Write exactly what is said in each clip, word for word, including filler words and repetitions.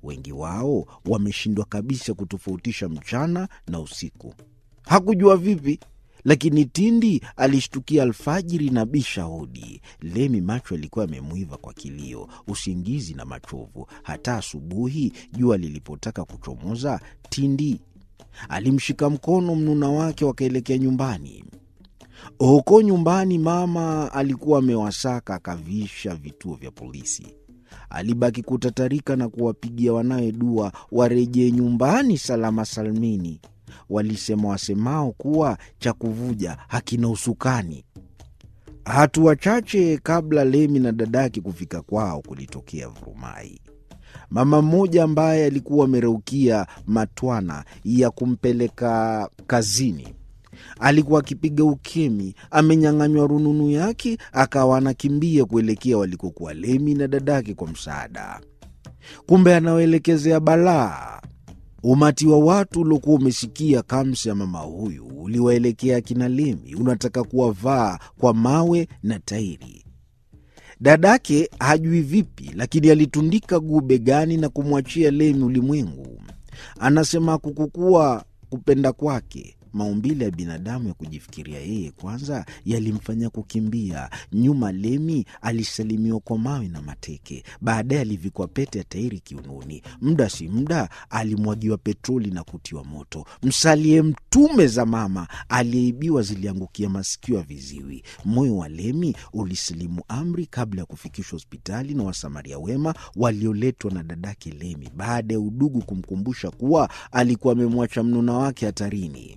Wengi wao wameshindwa kabisa kutofautisha mchana na usiku. Hakujua vipi, lakini Tindi alishtukia alfajiri na bisha hodi. Lemi macho alikuwa yamemwiva kwa kilio, usingizi na machovu. Hata asubuhi jua lilipotaka kuchomoza, Tindi alimshika mkono mnuna wake wakaelekea nyumbani. Huko nyumbani mama alikuwa amewasaka akavisha vituo vya polisi. Alibaki kutatarika na kuwapigia wanawe dua warejee nyumbani salama salmini. Walisema wasemao kuwa cha kuvuja hakina usukani. Hatua chache kabla Lemi na dadake kufika kwao, kulitokea vurumai. Mama mmoja ambaye alikuwa amereukia matwana ya kumpeleka kazini alikuwa akipiga ukemi, amenyang'anywa rununu yake, akawa anakimbia kuelekea walikokuwa Lemi na dadake kwa msaada. Kumbe anawaelekezea balaa. Umati wa watu uliokuwa umesikia kamsi ya mama huyu uliwaelekea kina Lemi, unataka kuwavaa kwa mawe na tairi. Dadake hajui vipi, lakini alitundika guu begani na kumwachia Lemi ulimwengu. Anasema kukukua kupenda kwake, maumbile ya binadamu ya kujifikiria yeye kwanza yalimfanya kukimbia. Nyuma Lemi alisalimiwa kwa mawe na mateke. Baadaye alivikwa pete ya tairi kiunoni. Muda si muda alimwagiwa petroli na kutiwa moto. Msalie mtume za mama aliyeibiwa ziliangukia masikio ya viziwi. Moyo wa Lemi ulisilimu amri kabla ya kufikishwa hospitali na wasamaria wema walioletwa na dadake Lemi, baada ya udugu kumkumbusha kuwa alikuwa amemwacha mnuna wake hatarini.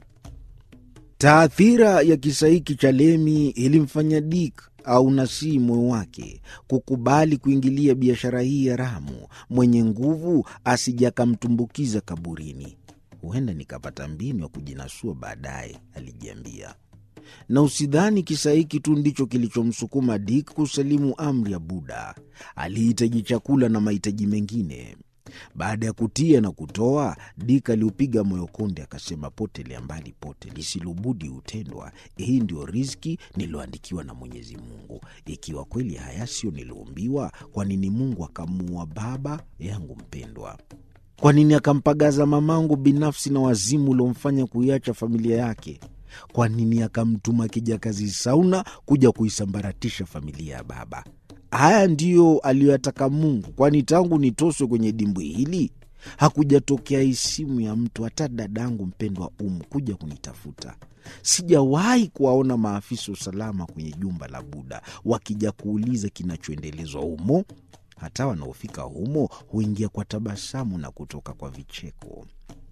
Taathira ya kisa hiki cha Lemi ilimfanya Dick au nasi moyo wake kukubali kuingilia biashara hii haramu. Mwenye nguvu asije akamtumbukiza kaburini. Huenda nikapata mbinu ya kujinasua baadaye, alijiambia. Na usidhani kisa hiki tu ndicho kilichomsukuma Dick kusalimu amri ya Buda. Alihitaji chakula na mahitaji mengine. Baada ya kutia na kutoa, Dick aliupiga moyo konde, akasema, potelea mbali pote, lisilobudi utendwa. Hii ndio riziki niloandikiwa na Mwenyezi Mungu. Ikiwa kweli haya sio niliumbiwa, kwa nini Mungu akamuua baba yangu mpendwa? Kwa nini akampagaza mamangu binafsi na wazimu uliomfanya kuiacha familia yake? Kwa nini akamtuma kijakazi Sauna kuja kuisambaratisha familia ya baba? Haya ndiyo aliyoyataka Mungu, kwani tangu nitoswe kwenye dimbwi hili hakujatokea isimu ya mtu, hata dadangu mpendwa Umu, kuja kunitafuta. Sijawahi kuwaona maafisa usalama kwenye jumba la Buda wakija kuuliza kinachoendelezwa humo. Hata wanaofika humo huingia kwa tabasamu na kutoka kwa vicheko.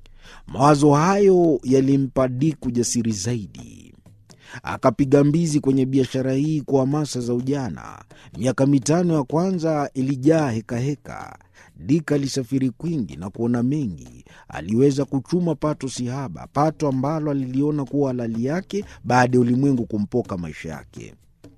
Mawazo hayo yalimpa Dick ujasiri zaidi. Akapiga mbizi kwenye biashara hii kwa hamasa za ujana. Miaka mitano ya kwanza ilijaa heka heka. Dick alisafiri kwingi na kuona mengi. Aliweza kuchuma pato sihaba, pato ambalo aliliona kuwa halali yake baada ya ulimwengu kumpoka maisha yake.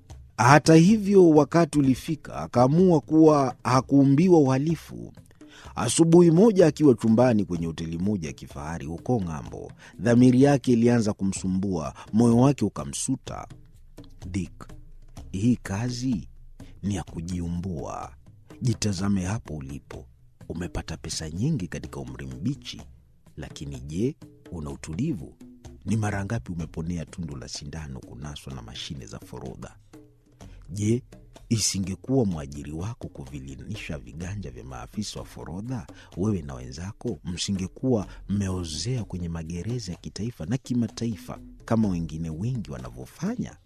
Hata hivyo, wakati ulifika akaamua kuwa hakuumbiwa uhalifu. Asubuhi moja akiwa chumbani kwenye hoteli moja ya kifahari huko ng'ambo, dhamiri yake ilianza kumsumbua, moyo wake ukamsuta. Dick, hii kazi ni ya kujiumbua. Jitazame hapo ulipo. Umepata pesa nyingi katika umri mbichi, lakini je, una utulivu? Ni mara ngapi umeponea tundu la sindano kunaswa na mashine za forodha? Je, isingekuwa mwajiri wako kuvilinisha viganja vya maafisa wa forodha, wewe na wenzako msingekuwa mmeozea kwenye magereza ya kitaifa na kimataifa kama wengine wengi wanavyofanya?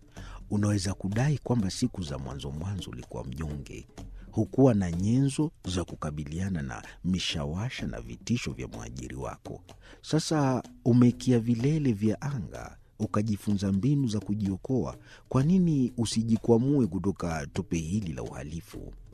Unaweza kudai kwamba siku za mwanzo mwanzo ulikuwa mnyonge, hukuwa na nyenzo za kukabiliana na mishawasha na vitisho vya mwajiri wako. Sasa umekia vilele vya anga, ukajifunza mbinu za kujiokoa. Kwa nini usijikwamue kutoka tope hili la uhalifu?